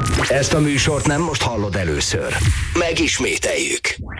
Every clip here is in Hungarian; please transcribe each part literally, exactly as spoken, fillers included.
Ezt a műsort nem most hallod először. Megismételjük.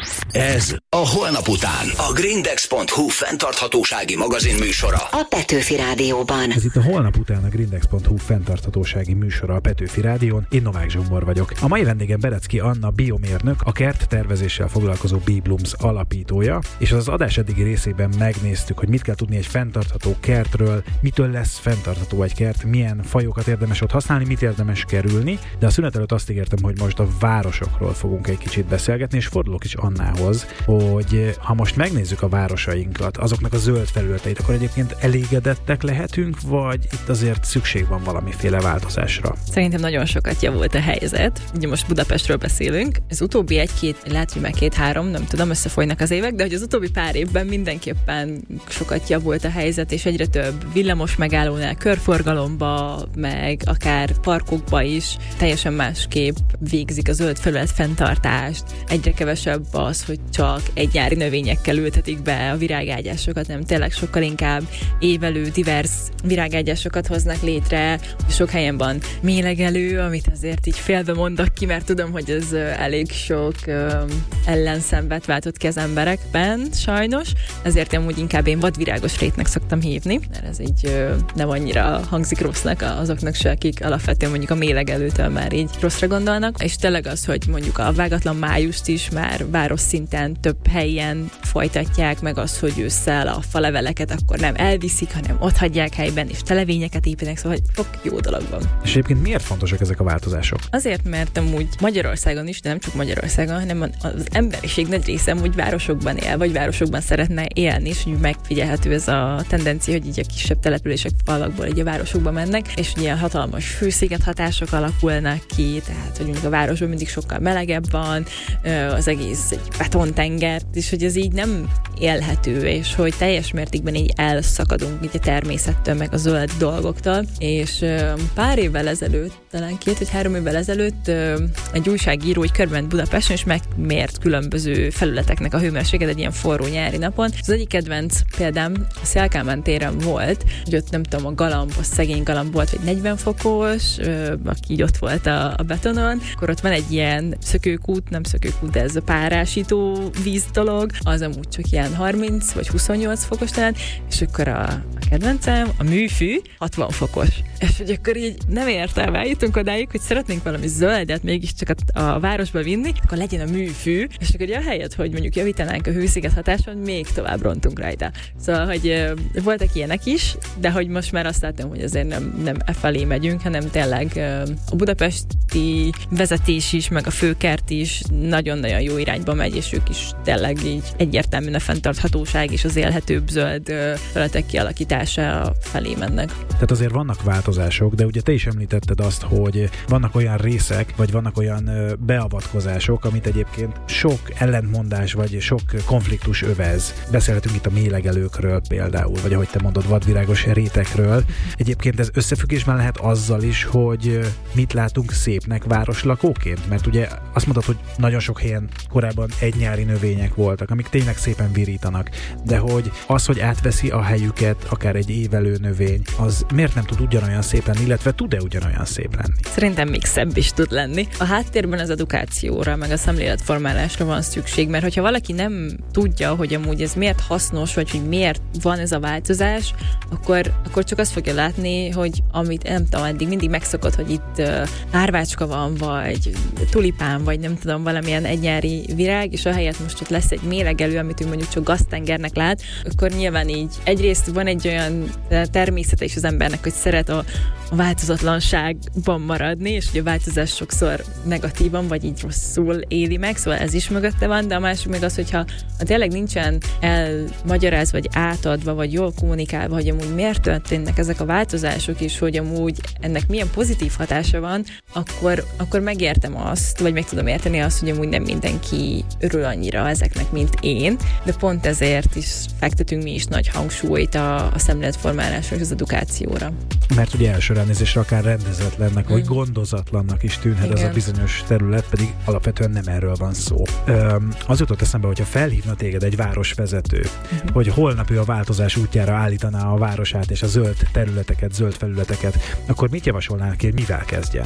Ez a Holnap után. A grindex pont hu fenntarthatósági magazin műsora. A Petőfi Rádióban. Ez itt a Holnap után a grindex pont hu fenntarthatósági műsora a Petőfi Rádión. Én Novák Zsombor vagyok. A mai vendégem Berecki Anna biomérnök, a kerttervezéssel foglalkozó Bee-Blooms alapítója, és az adás eddigi részében megnéztük, hogy mit kell tudni egy fenntartható kertről, mitől lesz fenntartható egy kert, milyen fajokat érdemes ott használni, mit érdemes kerülni, de a szünet előtt azt ígértem, hogy most a városokról fogunk egy kicsit beszélgetni, és fordulok is Annához, hogy ha most megnézzük a városainkat, azoknak a zöld felületeit, akkor egyébként elégedettek lehetünk, vagy itt azért szükség van valamiféle változásra? Szerintem nagyon sokat javult a helyzet. Ugye most Budapestről beszélünk. Az utóbbi egy-két, lehet, hogy már két-három, nem tudom, összefolynak az évek, de hogy az utóbbi pár évben mindenképpen sokat javult a helyzet, és egyre több villamos megállónál körforgalomba, meg akár parkokba is teljesen másképp végzik a zöld felület fenntartást. Egyre kevesebb az, hogy csak egy nyári növényekkel ültetik be a virágágyásokat, nem tényleg sokkal inkább évelő, divers virágágyásokat hoznak létre. Sok helyen van mélegelő, amit azért így félbe mondok ki, mert tudom, hogy ez elég sok um, ellenszenvet váltott ki az emberekben, sajnos. Ezért amúgy inkább én vadvirágos rétnek szoktam hívni, mert ez így uh, nem annyira hangzik rossznak azoknak se, akik alapvetően mondjuk a mélegelőtől már így rosszra gondolnak. És tényleg az, hogy mondjuk a vágatlan májust is már város szinten több helyen folytatják, meg az, hogy ősszel a faleveleket akkor nem elviszik, hanem ott hagyják helyben, és televényeket építenek, szóval sok jó dolog van. És egyébként miért fontosak ezek a változások? Azért, mert amúgy Magyarországon is, de nem csak Magyarországon, hanem az emberiség nagy része amúgy városokban él, vagy városokban szeretne élni, és úgy megfigyelhető ez a tendencia, hogy így a kisebb települések falakból így a városokba mennek, és ilyen hatalmas fősziget hatások alakulnak ki, tehát hogy mondjuk a városban mindig sokkal melegebb van, az egész egy betontenger, és hogy ez így nem élhető, és hogy teljes mértékben így elszakadunk így a természettől, meg a zöld dolgoktól, és pár évvel ezelőtt, talán két vagy három évvel ezelőtt egy újságíró így körben Budapesten, és megmért különböző felületeknek a hőmérsékletet egy ilyen forró nyári napon. Az egyik kedvenc példám a Széll Kálmán téren volt, hogy ott nem tudom, a galamb, a szegény galamb volt, vagy negyven fokos, aki így ott volt a, a betonon, akkor ott van egy ilyen szökőkút, nem szökőkút, de ez a párásító víz dolog, az amúgy csak ilyen harminc vagy huszonnyolc fokos talán, és akkor a, a kedvencem, a műfű hatvan fokos. És hogy akkor így nem értem, eljutunk odáig, hogy szeretnénk valami zöldet mégiscsak a, a városba vinni, akkor legyen a műfű, és akkor ugye ahelyett, hogy mondjuk javítanánk a hősziget hatáson, még tovább rontunk rajta. Szóval, hogy ö, voltak ilyenek is, de hogy most már azt látom, hogy azért nem, nem e felé megyünk, hanem tényleg ö, a budapesti vezetés is, meg a főkert is nagyon-nagyon jó irányba megy, és ők is tényleg így egyértelműen a fenntarthatóság és az élhetőbb zöld területek kialakítása felé mennek. Tehát azért vannak változások, de ugye te is említetted azt, hogy vannak olyan részek, vagy vannak olyan beavatkozások, amit egyébként sok ellentmondás, vagy sok konfliktus övez. Beszélhetünk itt a mélegelőkről például, vagy ahogy te mondod, vadvirágos rétekről. Egyébként ez összefüggésben lehet azzal is, hogy mit látunk szépnek városlakóként, mert ugye azt mondod, hogy nagyon sok helyen korábban egy nyári növények voltak, amik tényleg szépen virítanak, de hogy az, hogy átveszi a helyüket akár egy évelő növény, az miért nem tud ugyanolyan szép lenni, illetve tud-e ugyanolyan szép lenni? Szerintem még szebb is tud lenni. A háttérben az edukációra, meg a szemléletformálásra van szükség, mert hogyha valaki nem tudja, hogy amúgy ez miért hasznos, vagy hogy miért van ez a változás, akkor, akkor csak azt fogja látni, hogy amit nem tudom, eddig mindig megszokott, hogy itt uh, árvácska van, vagy tulipán, vagy nem tudom, valamilyen egynyári virág, és ahelyett most ott lesz egy mélegelő, amit ő mondjuk csak gaztengernek lát, akkor nyilván így egyrészt van egy olyan természete is az embernek, hogy szeret a, a változatlanságban maradni, és ugye a változás sokszor negatívan, vagy így rosszul éli meg, szóval ez is mögötte van, de a másik meg az, hogyha ha tényleg nincsen elmagyarázva, vagy átadva, vagy jól kommunikálva, hogy amúgy miért történnek ezek a változások, és hogy amúgy ennek milyen pozitív hatása van, akkor, akkor megértem azt, vagy meg tudom érteni azt, hogy amúgy nem mindenki örül annyira ezeknek, mint én, de pont ezért is fektetünk mi is nagy hangsúlyt a, a szemléletformálásra és az edukációra. Mert ugye első ránézésre akár rendezetlennek, mm. vagy gondozatlannak is tűnhet. Igen. Ez a bizonyos terület, pedig alapvetően nem erről van szó. Üm, az jutott eszembe, hogyha felhívna téged egy városvezető, mm-hmm. hogy holnap ő a változás útjára állítaná a városát és a zöld területeket, zöld felületeket, akkor mit javasolnál neki, hogy mivel kezdje? Hát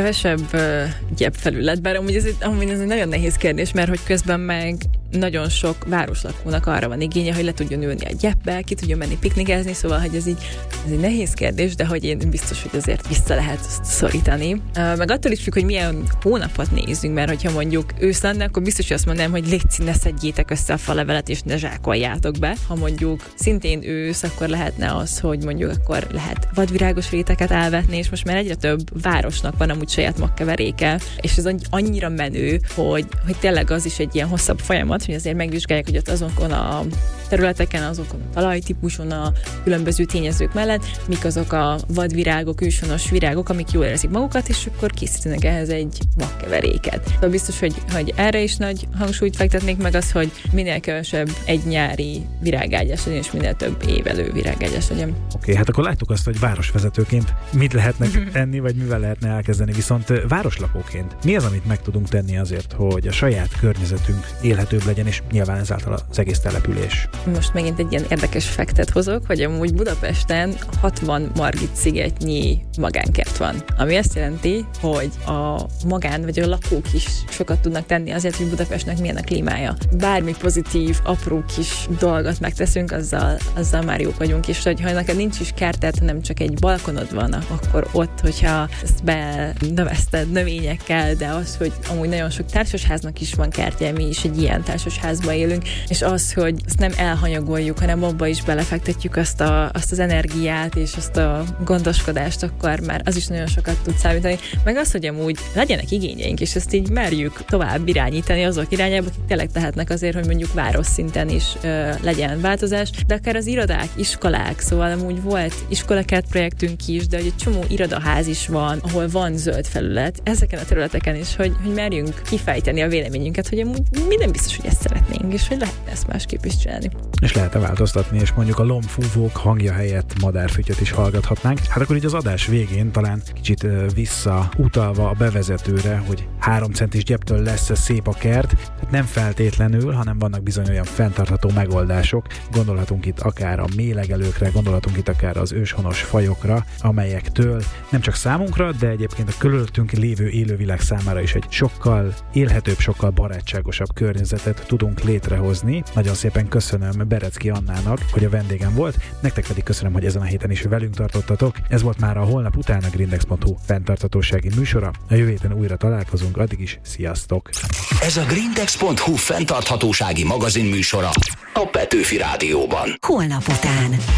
Kevesebb uh, gyepfelület, bár amúgy ez, egy, amúgy ez egy nagyon nehéz kérdés, mert hogy közben meg nagyon sok városlakónak arra van igénye, hogy le tudjon ülni a gyepbe, ki tudjon menni piknikezni, szóval hogy ez így ez egy nehéz kérdés, de hogy én biztos, hogy azért vissza lehet szorítani. Uh, meg attól is függ, hogy milyen hónapot nézzünk, mert hogyha mondjuk ősz lenne, akkor biztos, hogy azt mondanám, hogy légy, ne szedjétek össze a falevelet, és ne zsákoljátok be. Ha mondjuk szintén ősz, akkor lehetne az, hogy mondjuk akkor lehet vadvirágos réteket elvetni, és most már egyre több városnak van amúgy saját magkeveréke, és ez annyira menő, hogy, hogy tényleg az is egy ilyen hosszabb folyamat, hogy azért megvizsgálják, hogy ott azokon a területeken, azokon a talajtípuson, a különböző tényezők mellett, mik azok a vadvirágok, őshonos virágok, amik jól érzik magukat, és akkor készítenek ehhez egy magkeveréket. Szóval biztos, hogy, hogy erre is nagy hangsúlyt fektetnék, meg az, hogy minél kevesebb egy nyári virágágyás legyen, és minél több évelő virágágyás legyen. Oké, okay, hát akkor láttuk azt, hogy városvezetőként mit lehetne tenni, vagy mivel lehetne elkezdeni, viszont városlakóként mi az, amit meg tudunk tenni azért, hogy a saját környezetünk élhetőbb legyen, és nyilván ezáltal az egész település. Most megint egy ilyen érdekes faktet hozok, hogy amúgy Budapesten hatvan Margit-szigetnyi magánkert van. Ami azt jelenti, hogy a magán vagy a lakók is sokat tudnak tenni azért, hogy Budapestnek milyen a klímája. Bármi pozitív, apró kis dolgot megteszünk, azzal, azzal már jók vagyunk, és hogy ha neked nincs is kerted, hanem csak egy balkonod van, akkor ott, hogyha ezt benöveszted növényekkel, de az, hogy amúgy nagyon sok társasháznak is van kertje, mi is egy ilyen társasházban élünk, és az, hogy ezt nem elhanyagoljuk, hanem abba is belefektetjük azt, a, azt az energiát és azt a gondoskodást, akkor már az is nagyon sokat tud számítani. Meg az, hogy amúgy legyenek igényeink, és ezt így merjük tovább irányítani azok irányába, akik tényleg tehetnek azért, hogy mondjuk város szinten is ö, legyen változás, de akár az irodák, iskolák, szóval amúgy volt iskolakert projektünk is, de hogy egy csomó irodaház is van, ahol van zöld felület, ezeken a területeken is, hogy, hogy merjünk kifejteni a véleményünket, hogy amúgy minden biztos, hogy ezt szeretnénk, és hogy lehetne ezt másképp is csinálni. És lehet-e változtatni, és mondjuk a lombfúvók hangja helyett madárfütyöt is hallgathatnánk. Hát akkor így az adás végén talán kicsit visszautalva a bevezetőre, hogy három centis gyeptől lesz szép a kert, hát nem feltétlenül, hanem vannak bizony olyan fenntartható megoldások. Gondolhatunk itt akár a mélegelőkre, gondolhatunk itt akár az őshonos fajokra, amelyektől nem csak számunkra, de egyébként a körülöttünk lévő élővilág számára is egy sokkal élhetőbb, sokkal barátságosabb környezetet tudunk létrehozni. Nagyon szépen köszönöm Berecki Annának, hogy a vendégem volt, nektek pedig köszönöm, hogy ezen a héten is velünk tartottatok. Ez volt már a Holnap után a grindex pont hu fenntarthatósági műsora. A jövő héten újra találkozunk, addig is sziasztok! Ez a grindex pont hu fenntarthatósági magazin műsora a Petőfi Rádióban. Holnap után.